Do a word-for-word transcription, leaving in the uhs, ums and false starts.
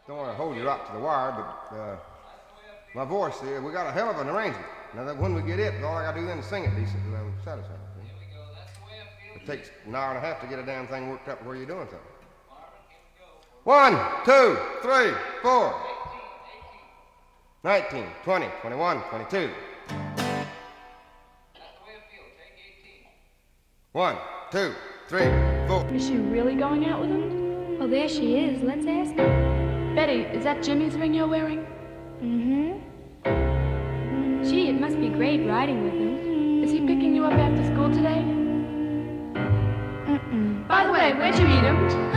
Don't want to hold you up to the wire, but uh, my voice, uh, we got a hell of an arrangement. Now that when we get it, all I got to do then is sing it decent, and I'm satisfied. See? Here we go. That's the way I feel. It takes an hour and a half to get a damn thing worked up where you're doing something. One, two, three, four. nineteen, twenty, twenty-one, twenty-two. That's the way I feel. Take eighteen. One, two, three, four. Is she really going out with him? Well, there she is. Let's ask her. Betty, is that Jimmy's ring you're wearing? Mm-hmm. Gee, it must be great riding with him. Is he picking you up after school today? Mm-mm. By the way, where'd you meet him?